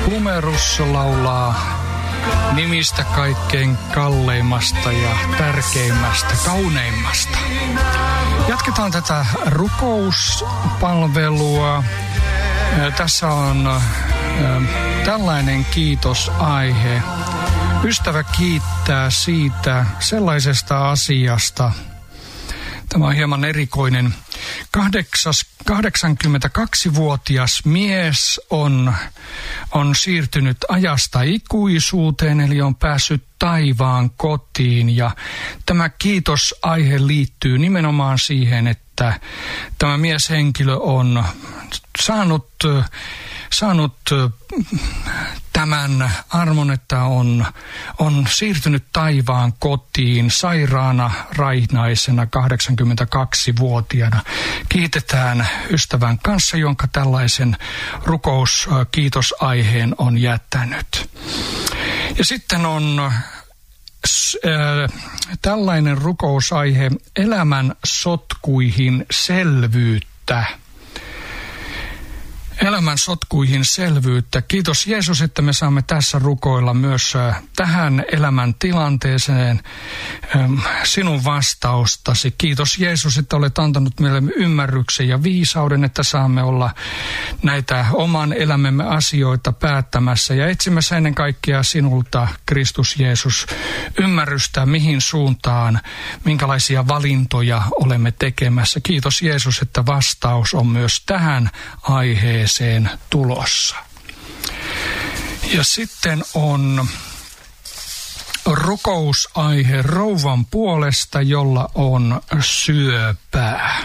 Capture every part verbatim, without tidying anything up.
Lumerus laulaa nimistä kaikkein kalleimmasta ja tärkeimmästä, kauneimmasta. Jatketaan tätä rukouspalvelua. Tässä on tällainen kiitosaihe. Ystävä kiittää siitä sellaisesta asiasta. Tämä on hieman erikoinen. Kahdeksas, kahdeksankymmentäkaksivuotias mies on, on siirtynyt ajasta ikuisuuteen, eli on päässyt taivaan kotiin. Ja tämä kiitosaihe liittyy nimenomaan siihen, että tämä mieshenkilö on saanut, saanut tämän armon, että on, on siirtynyt taivaan kotiin sairaana, raihnaisena, kahdeksankymmentäkaksivuotiaana. Kiitetään ystävän kanssa, jonka tällaisen rukouskiitosaiheen on jättänyt. Ja sitten on äh, tällainen rukousaihe, elämän sotkuihin selvyyttä. Elämän sotkuihin selvyyttä. Kiitos Jeesus, että me saamme tässä rukoilla myös tähän elämän tilanteeseen sinun vastaustasi. Kiitos Jeesus, että olet antanut meille ymmärryksen ja viisauden, että saamme olla näitä oman elämämme asioita päättämässä ja etsimässä ennen kaikkea sinulta, Kristus Jeesus, ymmärrystä, mihin suuntaan, minkälaisia valintoja olemme tekemässä. Kiitos Jeesus, että vastaus on myös tähän aiheeseen tulossa. Ja sitten on rukousaihe rouvan puolesta, jolla on syöpää.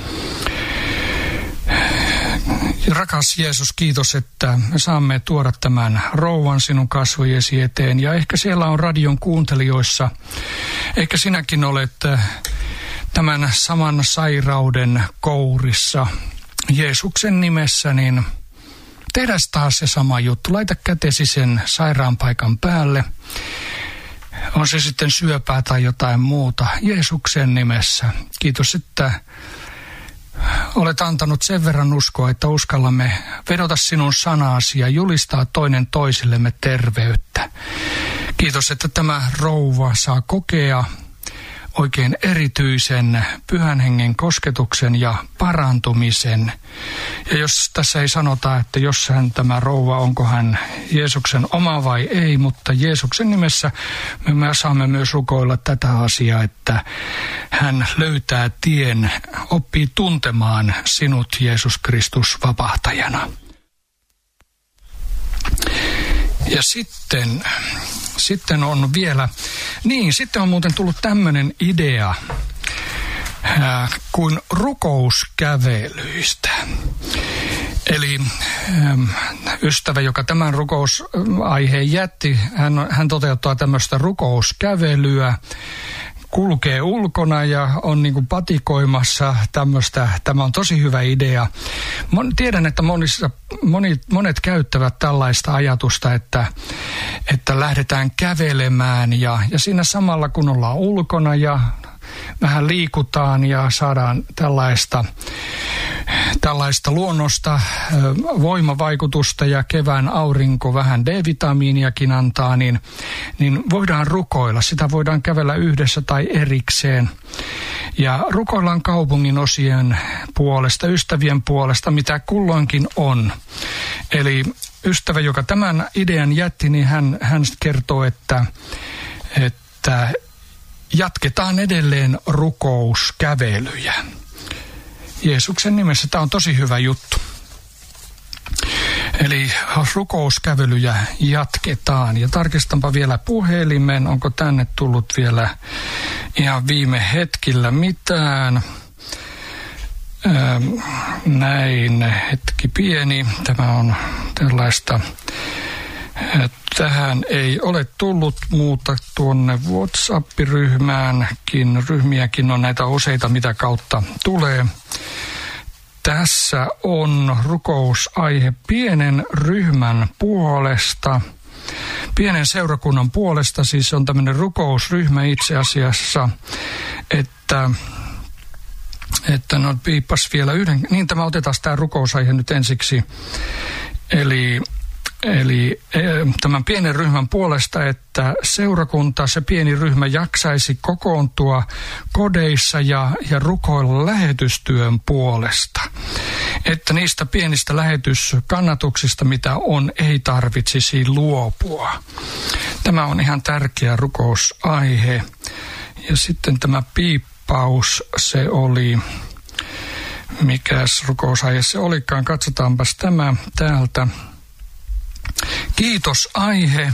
Rakas Jeesus, kiitos, että me saamme tuoda tämän rouvan sinun kasvojesi eteen. Ja ehkä siellä on radion kuuntelijoissa, ehkä sinäkin olet tämän saman sairauden kourissa. Jeesuksen nimessä, niin tehdään taas se sama juttu. Laita kätesi sen sairaanpaikan päälle. On se sitten syöpää tai jotain muuta. Jeesuksen nimessä. Kiitos, että olet antanut sen verran uskoa, että uskallamme vedota sinun sanasi ja julistaa toinen toisillemme terveyttä. Kiitos, että tämä rouva saa kokea oikein erityisen pyhän hengen kosketuksen ja parantumisen. Ja jos tässä ei sanota, että jos hän tämä rouva, onko hän Jeesuksen oma vai ei, mutta Jeesuksen nimessä me saamme myös rukoilla tätä asiaa, että hän löytää tien, oppii tuntemaan sinut, Jeesus Kristus, vapahtajana. Ja sitten... Sitten on vielä, niin sitten on muuten tullut tämmöinen idea ää, kuin rukouskävelyistä. Eli äm, ystävä, joka tämän rukousaiheen jätti, hän, hän toteuttaa tämmöistä rukouskävelyä, kulkee ulkona ja on niin kuin patikoimassa tämmöistä. Tämä on tosi hyvä idea. Mon, tiedän, että monissa, moni, monet käyttävät tällaista ajatusta, että, että lähdetään kävelemään ja, ja siinä samalla kun ollaan ulkona ja vähän liikutaan ja saadaan tällaista, tällaista luonnosta voimavaikutusta ja kevään aurinko vähän D-vitamiiniakin antaa, niin, niin voidaan rukoilla. Sitä voidaan kävellä yhdessä tai erikseen. Ja rukoillaan kaupungin osien puolesta, ystävien puolesta, mitä kulloinkin on. Eli ystävä, joka tämän idean jätti, niin hän, hän kertoo, että, että jatketaan edelleen rukouskävelyjä. Jeesuksen nimessä tämä on tosi hyvä juttu. Eli rukouskävelyjä jatketaan. Ja tarkistanpa vielä puhelimen, onko tänne tullut vielä ihan viime hetkillä mitään. Ähm, näin, hetki pieni. Tämä on tällaista... Tähän ei ole tullut muuta tuonne WhatsApp-ryhmäänkin. Ryhmiäkin on näitä useita, mitä kautta tulee. Tässä on rukousaihe pienen ryhmän puolesta. Pienen seurakunnan puolesta, siis on tämmöinen rukousryhmä itse asiassa, että, että no piippas vielä yhden, niin tämä otetaan tämä rukousaihe nyt ensiksi. Eli eli tämän pienen ryhmän puolesta, että seurakunta, se pieni ryhmä jaksaisi kokoontua kodeissa ja, ja rukoilla lähetystyön puolesta. Että niistä pienistä lähetyskannatuksista, mitä on, ei tarvitsisi luopua. Tämä on ihan tärkeä rukousaihe. Ja sitten tämä piippaus, se oli, mikäs rukousaihe se olikaan, katsotaanpas tämä täältä. Kiitosaihe.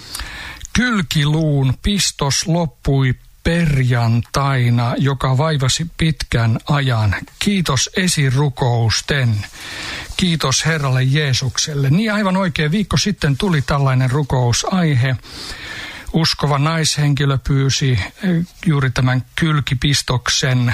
Kylkiluun pistos loppui perjantaina, joka vaivasi pitkän ajan. Kiitos esirukousten. Kiitos Herralle Jeesukselle. Niin aivan oikein, viikko sitten tuli tällainen rukousaihe. Uskova naishenkilö pyysi juuri tämän kylkipistoksen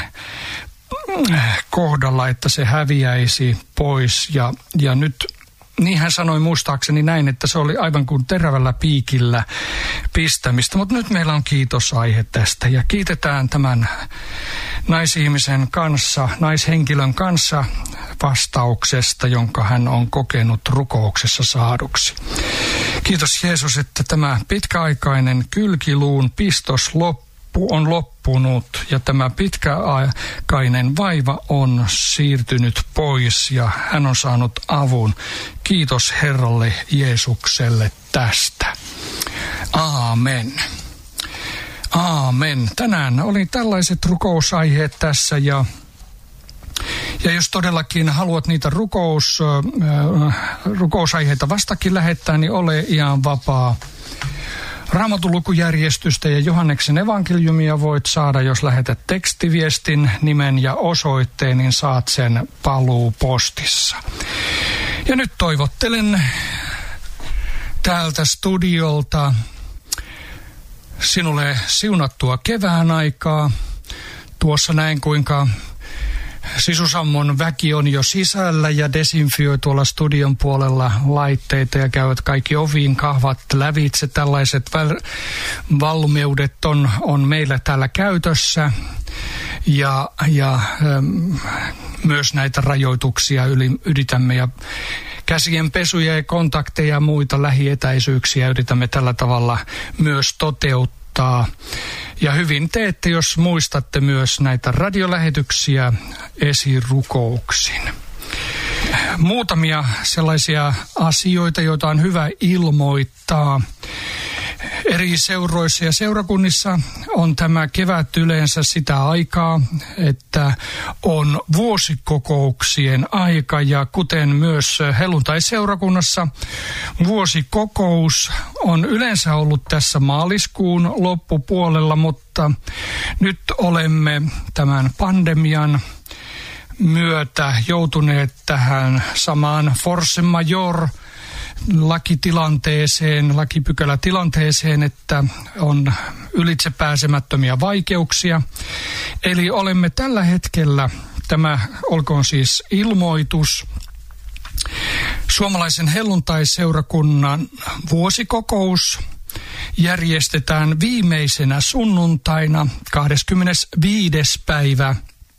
kohdalla, että se häviäisi pois. Ja, ja nyt niin hän sanoi muistaakseni näin, että se oli aivan kuin terävällä piikillä pistämistä. Mutta nyt meillä on kiitosaihe tästä ja kiitetään tämän naisihmisen kanssa, naishenkilön kanssa vastauksesta, jonka hän on kokenut rukouksessa saaduksi. Kiitos Jeesus, että tämä pitkäaikainen kylkiluun pistos loppu on loppunut ja tämä pitkäaikainen vaiva on siirtynyt pois ja hän on saanut avun. Kiitos Herralle Jeesukselle tästä. Aamen. Aamen. Tänään oli tällaiset rukousaiheet tässä ja Ja jos todellakin haluat niitä rukous, äh, rukousaiheita vastakin lähettää, niin ole ihan vapaa. Raamatun lukujärjestystä ja Johanneksen evankeliumia voit saada, jos lähetät tekstiviestin, nimen ja osoitteen, niin saat sen paluupostissa. Ja nyt toivottelen täältä studiolta sinulle siunattua kevään aikaa. Tuossa näin kuinka Sisusammon väki on jo sisällä ja desinfioi tuolla studion puolella laitteita ja käyvät kaikki oviin kahvat lävitse. Tällaiset väl- valmiudet on, on meillä täällä käytössä ja, ja ähm, myös näitä rajoituksia yli, yritämme ja käsien pesuja ja kontakteja ja muita lähietäisyyksiä yritämme tällä tavalla myös toteuttaa. Ja hyvin teette, jos muistatte myös näitä radiolähetyksiä esirukouksin. Muutamia sellaisia asioita, joita on hyvä ilmoittaa. Eri seuroissa ja seurakunnissa on tämä kevät yleensä sitä aikaa, että on vuosikokouksien aika ja kuten myös helluntai-seurakunnassa vuosikokous on yleensä ollut tässä maaliskuun loppupuolella, mutta nyt olemme tämän pandemian myötä joutuneet tähän samaan force majeure lakitilanteeseen, lakipykälätilanteeseen, että on ylitsepääsemättömiä vaikeuksia. Eli olemme tällä hetkellä, tämä olkoon siis ilmoitus, Suomalaisen helluntai-seurakunnan vuosikokous järjestetään viimeisenä sunnuntaina kahdeskymmenesviides päivä.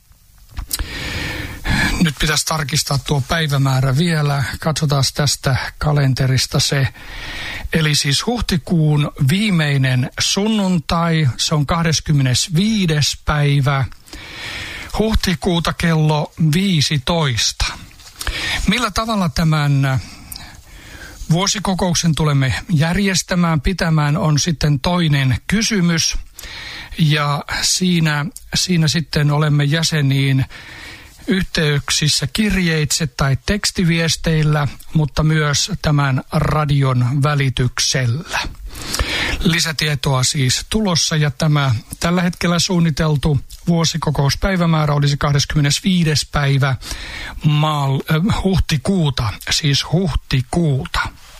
Nyt pitäisi tarkistaa tuo päivämäärä vielä. Katsotaan tästä kalenterista se. Eli siis huhtikuun viimeinen sunnuntai, se on kahdeskymmenesviides päivä huhtikuuta kello viisitoista. Millä tavalla tämän vuosikokouksen tulemme järjestämään, pitämään on sitten toinen kysymys. Ja siinä, siinä sitten olemme jäseniin yhteyksissä kirjeitse tai tekstiviesteillä, mutta myös tämän radion välityksellä. Lisätietoa siis tulossa ja tämä tällä hetkellä suunniteltu vuosikokouspäivämäärä olisi kahdeskymmenesviides päivä maal, äh, huhtikuuta, siis huhtikuuta.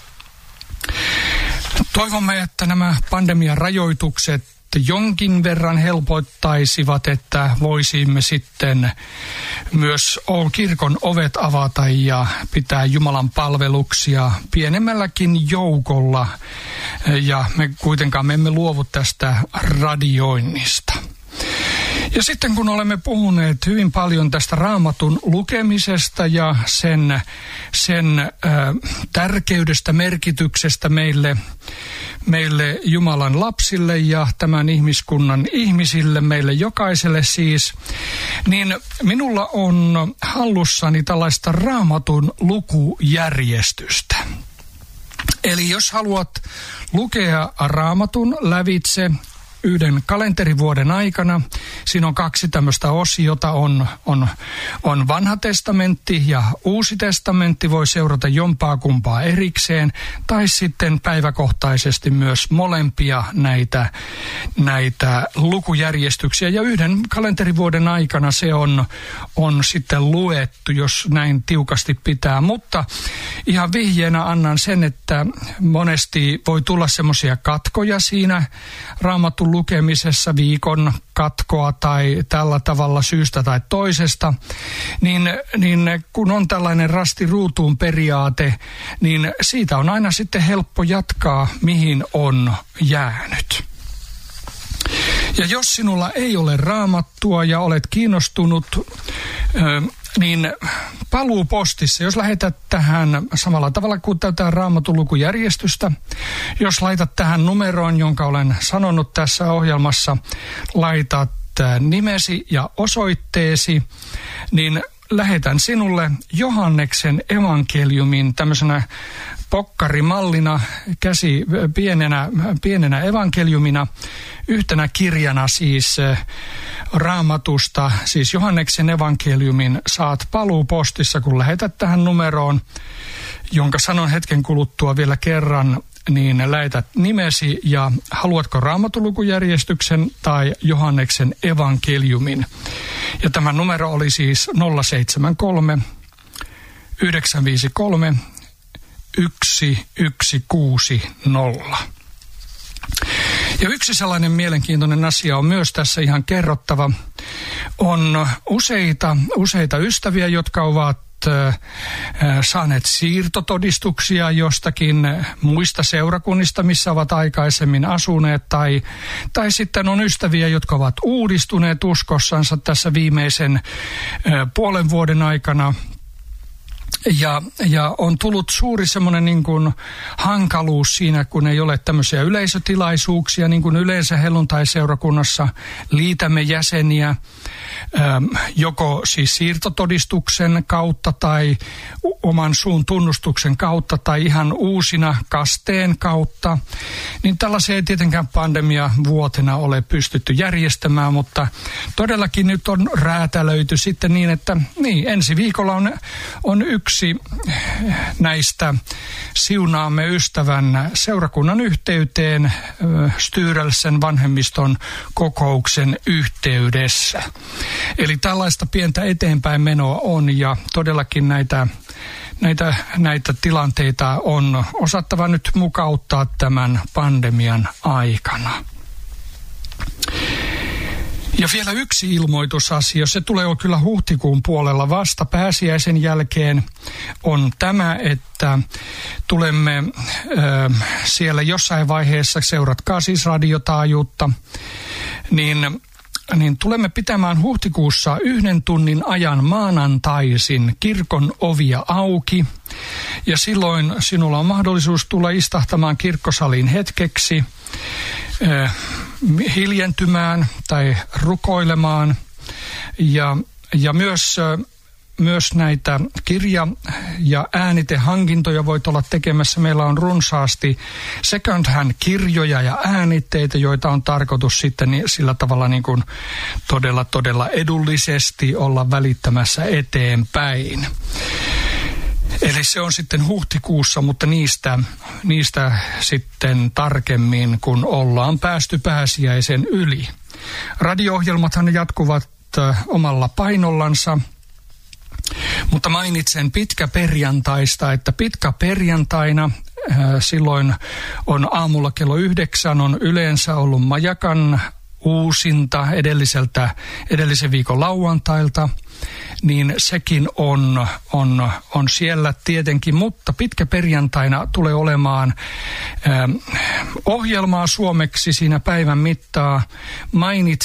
Toivomme, että nämä pandemian rajoitukset jonkin verran helpottaisivat, että voisimme sitten myös kirkon ovet avata ja pitää Jumalan palveluksia pienemmälläkin joukolla. Ja me kuitenkaan me emme luovu tästä radioinnista. Ja sitten kun olemme puhuneet hyvin paljon tästä Raamatun lukemisesta ja sen, sen äh, tärkeydestä, merkityksestä meille, meille Jumalan lapsille ja tämän ihmiskunnan ihmisille, meille jokaiselle siis, niin minulla on hallussani tällaista Raamatun lukujärjestystä. Eli jos haluat lukea Raamatun lävitse yhden kalenterivuoden aikana, siinä on kaksi tämmöistä osiota, on, on, on vanha testamentti ja uusi testamentti, voi seurata jompaa kumpaa erikseen, tai sitten päiväkohtaisesti myös molempia näitä, näitä lukujärjestyksiä. Ja yhden kalenterivuoden aikana se on, on sitten luettu, jos näin tiukasti pitää, mutta ihan vihjeenä annan sen, että monesti voi tulla semmoisia katkoja siinä Raamatun lukemisessa, viikon katkoa tai tällä tavalla syystä tai toisesta, niin, niin kun on tällainen rasti ruutuun periaate, niin siitä on aina sitten helppo jatkaa, mihin on jäänyt. Ja jos sinulla ei ole Raamattua ja olet kiinnostunut, niin paluupostissa, jos lähetät tähän samalla tavalla kuin tätä Raamatun lukujärjestystä, jos laitat tähän numeroon, jonka olen sanonut tässä ohjelmassa, laitat nimesi ja osoitteesi, niin lähetän sinulle Johanneksen evankeliumin tämmöisenä pokkarimallina, käsi pienenä, pienenä evankeliumina, yhtenä kirjana siis Raamatusta, siis Johanneksen evankeliumin saat paluupostissa, kun lähetät tähän numeroon, jonka sanon hetken kuluttua vielä kerran, niin lähetät nimesi ja haluatko Raamatun lukujärjestyksen tai Johanneksen evankeliumin. Ja tämä numero oli siis nolla seitsemän kolme yhdeksän viisi kolme yksi yksi kuusi nolla. Ja yksi sellainen mielenkiintoinen asia on myös tässä ihan kerrottava. On useita, useita ystäviä, jotka ovat saaneet siirtotodistuksia jostakin muista seurakunnista, missä ovat aikaisemmin asuneet, tai, tai sitten on ystäviä, jotka ovat uudistuneet uskossansa tässä viimeisen puolen vuoden aikana. Ja, ja on tullut suuri semmoinen niin kuin hankaluus siinä, kun ei ole tämmöisiä yleisötilaisuuksia, niin kuin yleensä helluntaiseurakunnassa liitämme jäseniä äm, joko siis siirtotodistuksen kautta tai oman suun tunnustuksen kautta tai ihan uusina kasteen kautta. Niin tällaisia ei tietenkään pandemiavuotena ole pystytty järjestämään, mutta todellakin nyt on räätälöity sitten niin, että niin, ensi viikolla on, on yksi näistä siunaamme ystävän seurakunnan yhteyteen Styrelsen vanhemmiston kokouksen yhteydessä. Eli tällaista pientä eteenpäin menoa on ja todellakin näitä, näitä, näitä tilanteita on osattava nyt mukauttaa tämän pandemian aikana. Ja vielä yksi ilmoitusasia, se tulee kyllä huhtikuun puolella vasta pääsiäisen jälkeen, on tämä, että tulemme äh, siellä jossain vaiheessa, seuratkaa siis radiotaajuutta, niin, niin tulemme pitämään huhtikuussa yhden tunnin ajan maanantaisin kirkon ovia auki. Ja silloin sinulla on mahdollisuus tulla istahtamaan kirkkosaliin hetkeksi, äh, hiljentymään tai rukoilemaan ja, ja myös, myös näitä kirja- ja äänitehankintoja voit olla tekemässä. Meillä on runsaasti second hand kirjoja ja äänitteitä, joita on tarkoitus sitten sillä tavalla niin kuin todella todella edullisesti olla välittämässä eteenpäin. Eli se on sitten huhtikuussa, mutta niistä, niistä sitten tarkemmin, kun ollaan päästy pääsiäisen yli. Radio-ohjelmathan jatkuvat omalla painollansa, mutta mainitsen pitkäperjantaista, että pitkäperjantaina äh, silloin on aamulla kello yhdeksän on yleensä ollut Majakan uusinta edelliseltä, edellisen viikon lauantailta, niin sekin on, on, on siellä tietenkin, mutta pitkäperjantaina tulee olemaan äh, ohjelmaa suomeksi siinä päivän mittaa. Mainitsen, että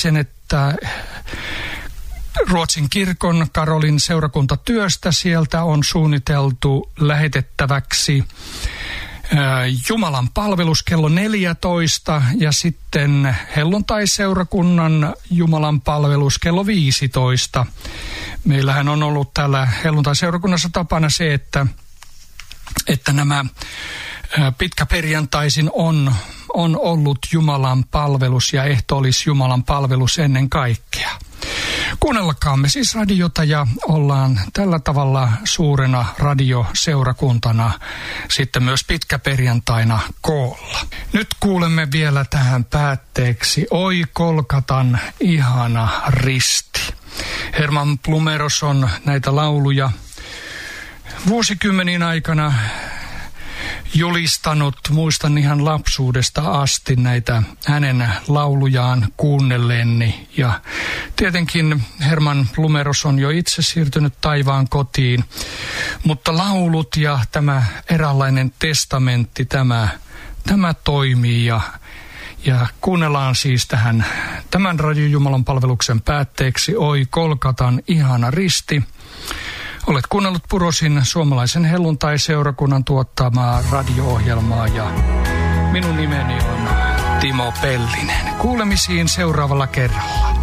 että Ruotsin kirkon Karolin seurakuntatyöstä sieltä on suunniteltu lähetettäväksi Jumalan palvelus kello neljätoista ja sitten helluntai-seurakunnan Jumalan palvelus kello viisitoista. Meillähän on ollut täällä helluntai-seurakunnassa tapana se, että, että nämä pitkäperjantaisin on, on ollut Jumalan palvelus ja ehtoollis Jumalan palvelus ennen kaikkea. Kuunnellakaamme siis radiota ja ollaan tällä tavalla suurena radioseurakuntana sitten myös pitkäperjantaina koolla. Nyt kuulemme vielä tähän päätteeksi Oi Kolkatan ihana risti. Herman Plumeros on näitä lauluja vuosikymmenin aikana julistanut, muistan ihan lapsuudesta asti näitä hänen laulujaan kuunnelleeni. Ja tietenkin Herman Plumeros on jo itse siirtynyt taivaan kotiin, mutta laulut ja tämä eräänlainen testamentti, tämä, tämä toimii ja, ja kuunnellaan siis tähän tämän Radio Jumalan palveluksen päätteeksi Oi Kolkatan ihana risti. Olet kuunnellut Purosin suomalaisen helluntai-seurakunnan tuottamaa radio-ohjelmaa ja minun nimeni on Timo Pellinen. Kuulemisiin seuraavalla kerralla.